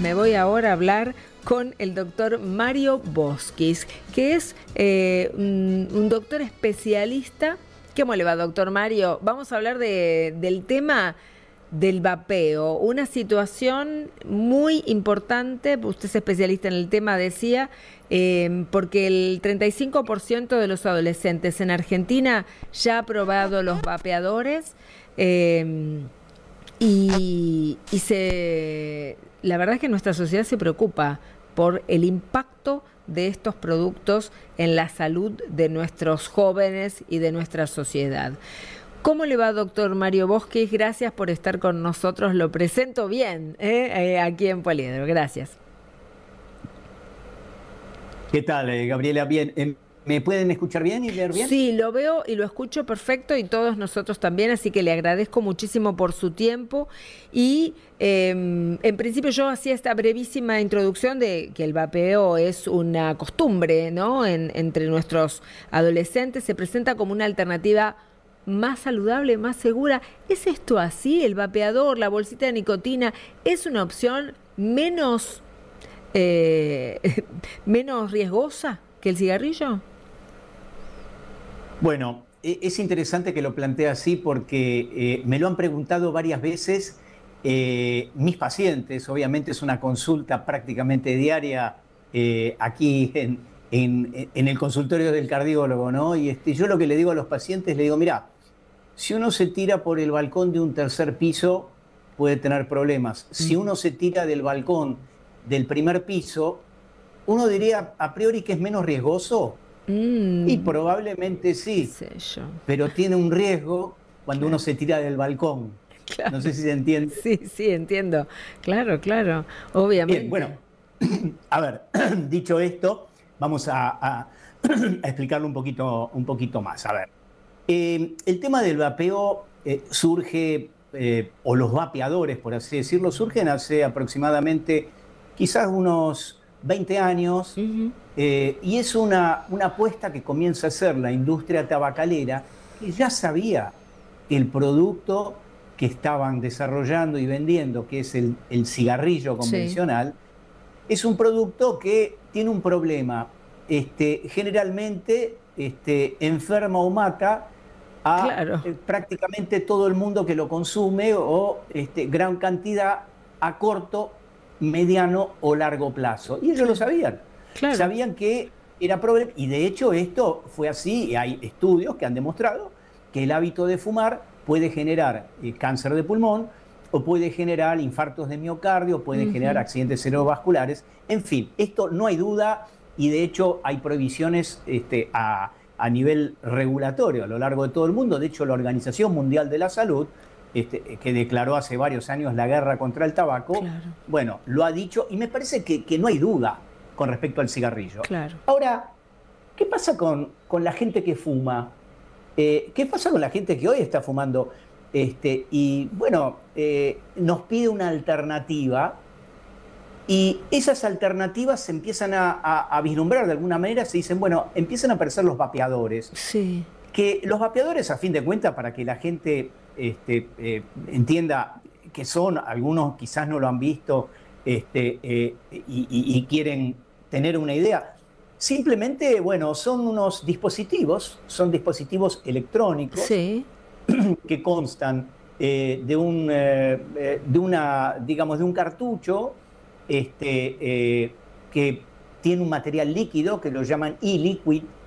Me voy ahora a hablar con el doctor Mario Boschis, que es un doctor especialista. ¿Cómo le va, doctor Mario? Vamos a hablar del tema del vapeo, una situación muy importante. Usted es especialista en el tema, decía, porque el 35% de los adolescentes en Argentina ya ha probado los vapeadores. La verdad es que nuestra sociedad se preocupa por el impacto de estos productos en la salud de nuestros jóvenes y de nuestra sociedad. ¿Cómo le va, doctor Mario Boschis? Gracias por estar con nosotros. Lo presento bien aquí en Poliedro. Gracias. ¿Qué tal, Gabriela? Bien. ¿Me pueden escuchar bien y leer bien? Sí, lo veo y lo escucho perfecto, y todos nosotros también, así que le agradezco muchísimo por su tiempo. Y en principio yo hacía esta brevísima introducción de que el vapeo es una costumbre, ¿no? Entre nuestros adolescentes se presenta como una alternativa más saludable, más segura. ¿Es esto así? ¿El vapeador, la bolsita de nicotina, es una opción menos, menos riesgosa que el cigarrillo? Bueno, es interesante que lo plantee así porque me lo han preguntado varias veces mis pacientes. Obviamente es una consulta prácticamente diaria aquí en el consultorio del cardiólogo, ¿no? Y yo lo que le digo a los pacientes, le digo, mira, si uno se tira por el balcón de un tercer piso, puede tener problemas. Si uno se tira del balcón del primer piso, uno diría a priori que es menos riesgoso. Y probablemente ¿Qué sí, sé yo? pero tiene un riesgo cuando uno Claro, se tira del balcón. claro. No sé si se entiende. Sí, sí, entiendo. Claro, claro, Bien, bueno, obviamente. a ver, dicho esto, vamos a explicarlo un poquito más. A ver, el tema del vapeo surge, o los vapeadores, por así decirlo, surgen hace aproximadamente quizás unos 20 años. Ujú. Y es una apuesta que comienza a hacer la industria tabacalera, que ya sabía que el producto que estaban desarrollando y vendiendo, que es el cigarrillo Sí, convencional, es un producto que tiene un problema. Generalmente enferma o mata a claro, prácticamente todo el mundo que lo consume, o gran cantidad a corto, mediano o largo plazo. Y ellos lo claro, sabían. claro. Sabían que era problema, y de hecho esto fue así, y hay estudios que han demostrado que el hábito de fumar puede generar cáncer de pulmón, o puede generar infartos de miocardio, puede generar Ujú. accidentes cerebrovasculares. En fin, esto no hay duda, y de hecho hay prohibiciones a nivel regulatorio a lo largo de todo el mundo. De hecho, la Organización Mundial de la Salud, que declaró hace varios años la guerra contra el tabaco, Claro, bueno, lo ha dicho, y me parece que no hay duda con respecto al cigarrillo. claro. Ahora, ¿qué pasa con la gente que fuma? ¿Qué pasa con la gente que hoy está fumando? Y bueno, nos pide una alternativa, y esas alternativas se empiezan a vislumbrar de alguna manera. Se dicen, bueno, empiezan a aparecer los vapeadores. Sí, Que los vapeadores, a fin de cuentas, para que la gente entienda que son, algunos quizás no lo han visto, y quieren tener una idea. Simplemente, bueno, son dispositivos electrónicos sí. que constan digamos, de un cartucho que tiene un material líquido que lo llaman e-liquid,